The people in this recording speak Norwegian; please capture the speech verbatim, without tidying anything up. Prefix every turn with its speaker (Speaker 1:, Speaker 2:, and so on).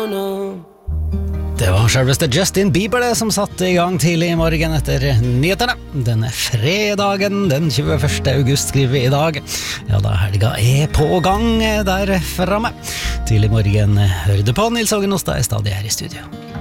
Speaker 1: Det var selveste Justin Bieber det som satt I gang tidlig I morgen etter nyhetene. Denne fredagen, den tjueførste august skriver vi I dag. Ja, da helga er på gang der fremme. Tidlig morgen hører du på Nils Ågen Ostad, er stadig her I studio.